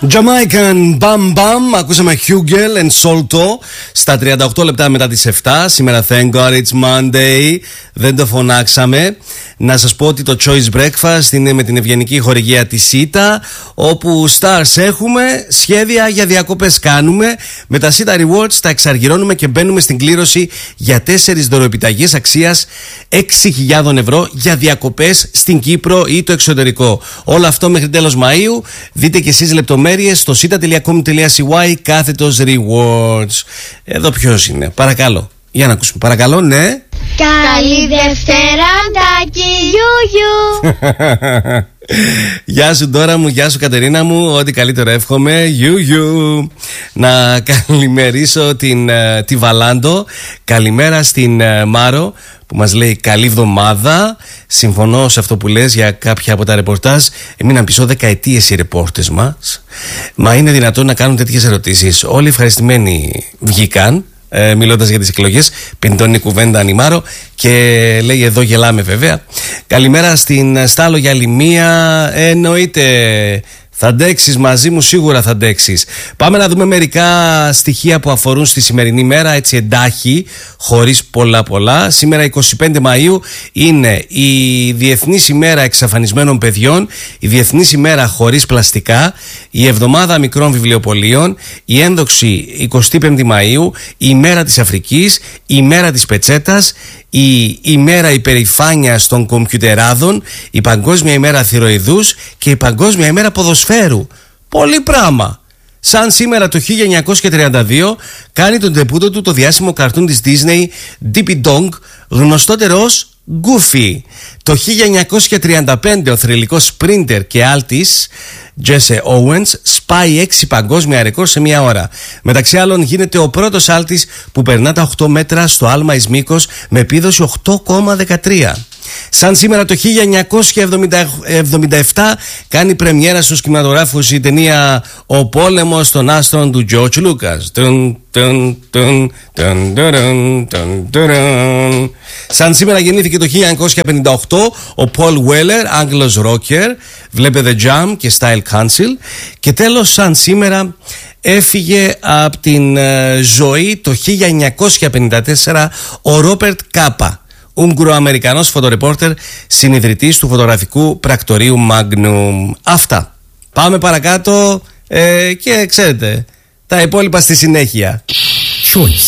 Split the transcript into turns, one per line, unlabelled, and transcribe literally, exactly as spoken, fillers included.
Jamaican Bam Bam. Ακούσαμε Hugel and Solto στα τριάντα οκτώ λεπτά μετά τις επτά. Σήμερα thank God it's Monday. Δεν το φωνάξαμε. Να σας πω ότι το Choice Breakfast είναι με την ευγενική χορηγία της ΣΥΤΑ, όπου stars έχουμε, σχέδια για διακοπές κάνουμε. Με τα ΣΥΤΑ Rewards τα εξαργυρώνουμε και μπαίνουμε στην κλήρωση για τέσσερις δωροεπιταγές αξίας έξι χιλιάδες ευρώ για διακοπές στην Κύπρο ή το εξωτερικό. Όλο αυτό μέχρι τέλος Μαΐου. Δείτε και εσείς λεπτομέρειες στο σίτα τελεία κομ τελεία σι γουάι κάθετος rewards. Εδώ ποιος είναι, παρακαλώ. Για να ακούσουμε, παρακαλώ, ναι.
Καλή Δευτέρα, Τάκη, Γιου.
Γεια σου Ντόρα μου, γεια σου Κατερίνα μου, ό,τι καλύτερο εύχομαι. Γιου γιου. Να καλημερίσω την, τη Βαλάντο. Καλημέρα στην Μάρο που μας λέει καλή εβδομάδα. Συμφωνώ σε αυτό που λες για κάποια από τα ρεπορτάζ. Έμειναν πίσω δεκαετίες οι ρεπόρτες μας. Μα είναι δυνατόν να κάνουν τέτοιες ερωτήσεις? Όλοι ευχαριστημένοι βγήκαν, ε, μιλώντας για τις εκλογές. Πιντώνει κουβέντα ανημάρο και λέει εδώ γελάμε βέβαια. Καλημέρα στην Στάλο για άλλη μία. Εννοείται, θα αντέξεις μαζί μου, σίγουρα θα αντέξεις. Πάμε να δούμε μερικά στοιχεία που αφορούν στη σημερινή μέρα, έτσι εντάχει, χωρίς πολλά πολλά. Σήμερα εικοστή πέμπτη Μαΐου είναι η Διεθνής ημέρα εξαφανισμένων παιδιών, η Διεθνής ημέρα χωρίς πλαστικά, η Εβδομάδα Μικρών Βιβλιοπωλείων, η ένδοξη εικοστή πέμπτη Μαΐου, η ημέρα της Αφρικής, η ημέρα της πετσέτας, η ημέρα υπερηφάνειας των κομπιουτεράδων, η Παγκόσμια ημέρα θηροειδούς και η Παγκόσμια ημέρα ποδοσφαίρου. Πολύ πράγμα. Σαν σήμερα το χίλια εννιακόσια τριάντα δύο κάνει τον τεπούτο του το διάσημο καρτούν της Disney Dippy Dog, γνωστότερο ως Goofy. Το χίλια εννιακόσια τριάντα πέντε ο θρυλικός σπρίντερ και άλτης Jesse Owens σπάει έξι παγκόσμια ρεκόρ σε μία ώρα. Μεταξύ άλλων γίνεται ο πρώτος άλτης που περνά τα οκτώ μέτρα στο άλμα εις μήκος με επίδοση οκτώ κόμμα δεκατρία. Σαν σήμερα το χίλια εννιακόσια εβδομήντα επτά κάνει πρεμιέρα στους κινηματογράφους η ταινία «Ο πόλεμος των άστρων» του George Lucas. Σαν σήμερα γεννήθηκε το χίλια εννιακόσια πενήντα οκτώ ο Paul Weller, Άγγλος ρόκερ, βλέπε The Jam και Style Council. Και τέλος, σαν σήμερα έφυγε από την ζωή το χίλια εννιακόσια πενήντα τέσσερα ο Ρόπερτ Κάπα, Ούγγρο-Αμερικανός φωτορεπόρτερ, συνιδρυτής του φωτογραφικού πρακτορείου Magnum. Αυτά. Πάμε παρακάτω ε, και ξέρετε, τα υπόλοιπα στη συνέχεια. Choice.